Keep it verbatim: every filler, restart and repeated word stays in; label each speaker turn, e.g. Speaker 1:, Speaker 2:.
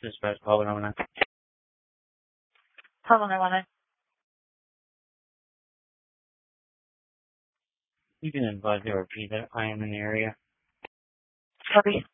Speaker 1: Dispatch call nine one nine.
Speaker 2: Hello, nine one nine.
Speaker 1: You can advise the R P that I am in the area.
Speaker 2: Copy.